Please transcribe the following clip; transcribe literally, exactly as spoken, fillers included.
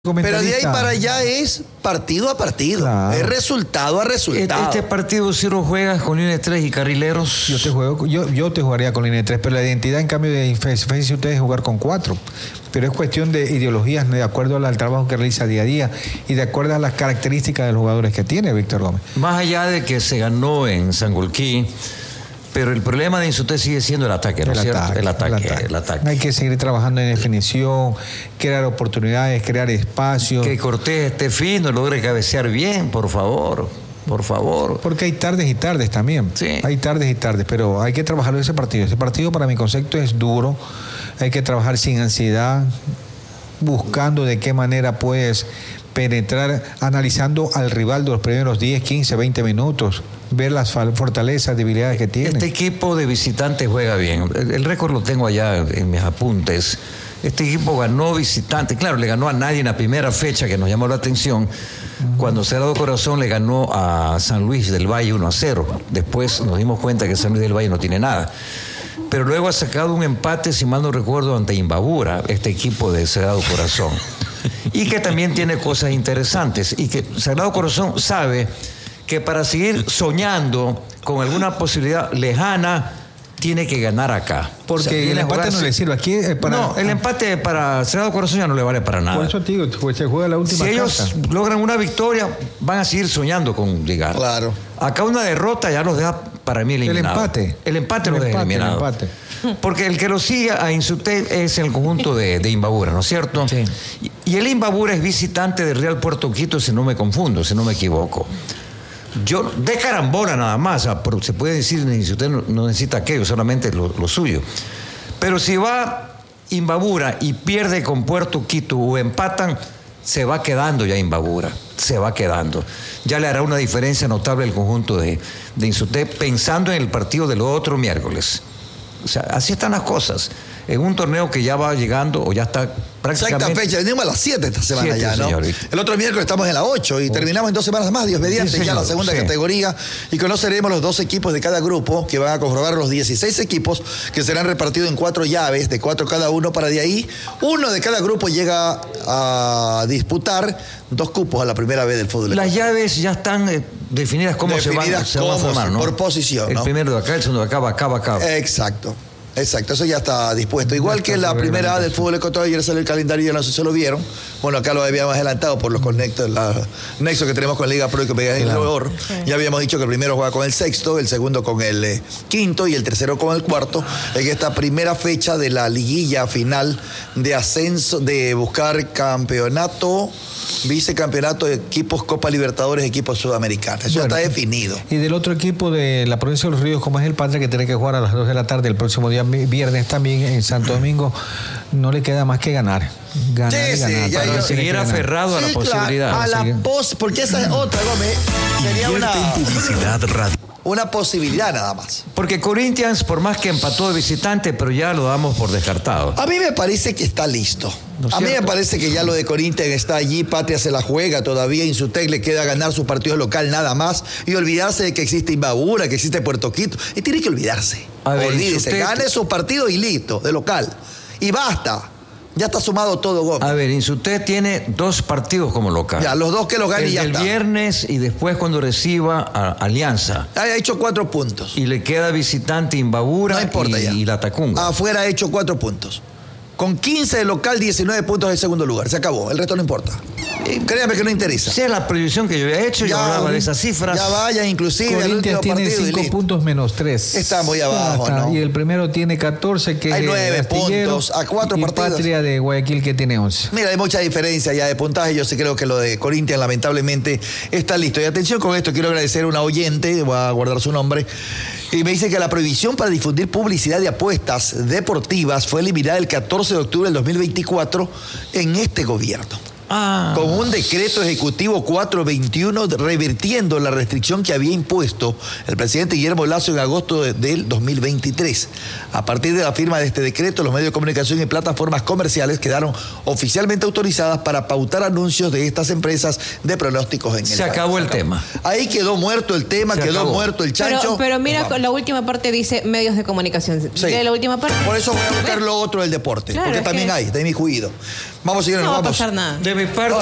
Pero de ahí para allá es partido a partido, claro. Es resultado a resultado. Este partido, si lo juegas con línea de tres y carrileros. Yo te juego, yo, yo te jugaría con línea de tres, pero la identidad en cambio de Defensa ustedes es jugar con cuatro. Pero es cuestión de ideologías, de acuerdo al trabajo que realiza día a día y de acuerdo a las características de los jugadores que tiene Víctor Gómez. Más allá de que se ganó en Sangolquí, pero el problema de Insuté sigue siendo el ataque, ¿no es cierto? El ataque, el ataque, el ataque. Hay que seguir trabajando en definición, crear oportunidades, crear espacios. Que Cortés esté fino, logre cabecear bien, por favor, por favor. Porque hay tardes y tardes también. Sí. Hay tardes y tardes, pero hay que trabajar en ese partido. Ese partido, para mi concepto, es duro. Hay que trabajar sin ansiedad, buscando de qué manera puedes penetrar, analizando al rival de los primeros diez, quince, veinte minutos, ver las fortalezas, debilidades que tiene. Este equipo de visitantes juega bien. El, el récord lo tengo allá en mis apuntes. Este equipo ganó visitantes. Claro, le ganó a nadie en la primera fecha que nos llamó la atención. Uh-huh. Cuando Sagrado Corazón le ganó a San Luis del Valle uno a cero. Después nos dimos cuenta que San Luis del Valle no tiene nada. Pero luego ha sacado un empate, si mal no recuerdo, ante Imbabura, este equipo de Sagrado Corazón. Y que también tiene cosas interesantes. Y que Sagrado Corazón sabe que para seguir soñando con alguna posibilidad lejana, tiene que ganar acá. Porque o sea, el empate jugarse... no le sirve aquí. Eh, para... No, el empate para Sagrado Corazón ya no le vale para nada. Por eso te digo, pues se juega la última Si carta. ellos logran una victoria, van a seguir soñando con llegar. Claro. Acá una derrota ya los deja, para mí, eliminados. El empate. El empate el los deja empate, eliminados. El empate. Porque el que lo sigue a Insuté es el conjunto de, de Imbabura, ¿no es cierto? Sí. Y, y el Imbabura es visitante del Real Puerto Quito, si no me confundo, si no me equivoco. Yo, de carambola nada más, o sea, se puede decir que usted no, no necesita aquello, solamente lo, lo suyo. Pero si va Imbabura y pierde con Puerto Quito o empatan, se va quedando ya Imbabura, se va quedando. Ya le hará una diferencia notable el conjunto de, de Insuté, pensando en el partido del otro miércoles. O sea, así están las cosas. En un torneo que ya va llegando o ya está prácticamente... Exacta fecha, venimos a las siete esta semana siete, ya, ¿no? Señorita. El otro miércoles estamos en la ocho y oh. terminamos en dos semanas más, Dios mediante, sí, ya la segunda sí. categoría, y conoceremos los dos equipos de cada grupo que van a conformar los dieciséis equipos que serán repartidos en cuatro llaves, de cuatro cada uno, para de ahí uno de cada grupo llega a disputar dos cupos a la primera vez del fútbol. Las llaves ya están eh, definidas cómo definidas se van, se van a formar, ¿no? Por posición, El ¿no? primero de acá, el segundo de acá, va acá, va acá. Exacto. Exacto, eso ya está dispuesto. Igual que la primera A del fútbol ecuatoriano, ayer salió el calendario, ya no sé si lo vieron. Bueno, acá lo habíamos adelantado por los conectos, la nexo que tenemos con la Liga Pro y que pegan el Leor. Ya habíamos dicho que el primero juega con el sexto, el segundo con el eh, quinto y el tercero con el cuarto. En esta primera fecha de la liguilla final de ascenso, de buscar campeonato, vicecampeonato de equipos Copa Libertadores, equipos sudamericanos. Eso bueno, está definido. Y del otro equipo de la provincia de Los Ríos, como es el Patria, que tiene que jugar a las dos de la tarde el próximo día viernes también en Santo Domingo, no le queda más que ganar. Ganar sí, y ganar. Sí, ya para yo, seguir aferrado sí, a la posibilidad. Claro, a la pos, porque esa es otra, Gómez. Sería una, publicidad radio. una posibilidad nada más. Porque Corinthians, por más que empató de visitante, pero ya lo damos por descartado. A mí me parece que está listo. ¿No a cierto? mí me parece que ya lo de Corinthians está allí, Patria se la juega todavía, Insuté le queda ganar su partido local nada más y olvidarse de que existe Imbabura, que existe Puerto Quito. Y tiene que olvidarse. A ver, Olvídese, Insuté... gane su partido y listo, de local. Y basta. Ya está sumado todo, Gómez. A ver, Insuté tiene dos partidos como local. Ya, los dos que lo gane y ya está. El viernes y después cuando reciba a Alianza. Ha hecho cuatro puntos. Y le queda visitante Imbabura no importa y, ya. y la Tacunga. Afuera ha hecho cuatro puntos. Con quince de local, diecinueve puntos de segundo lugar. Se acabó, el resto no importa. Créame que no interesa. Esa es la proyección que yo había hecho, ya, yo hablaba de esas cifras. Ya vaya, inclusive el último tiene partido cinco puntos menos tres. Está muy abajo, está, ¿no? Y el primero tiene catorce, que hay es nueve puntos a cuatro y partidos. Patria de Guayaquil, que tiene once. Mira, hay mucha diferencia ya de puntaje. Yo sí creo que lo de Corinthians lamentablemente está listo. Y atención con esto, quiero agradecer a una oyente, voy a guardar su nombre, y me dice que la prohibición para difundir publicidad de apuestas deportivas fue eliminada el catorce de octubre del dos mil veinticuatro en este gobierno. Ah. Con un decreto ejecutivo cuatrocientos veintiuno revirtiendo la restricción que había impuesto el presidente Guillermo Lasso en agosto de, del dos mil veintitrés. A partir de la firma de este decreto, los medios de comunicación y plataformas comerciales quedaron oficialmente autorizadas para pautar anuncios de estas empresas de pronósticos en el Se país. acabó el tema. Ahí quedó muerto el tema, Se quedó acabó. muerto el chancho. Pero, pero mira, con la última parte dice medios de comunicación. Sí. De la última parte. Por eso voy a buscar lo otro del deporte, claro, porque también que... hay, de mi juicio. Vamos, señores, No va a vamos. pasar nada. De mi parte.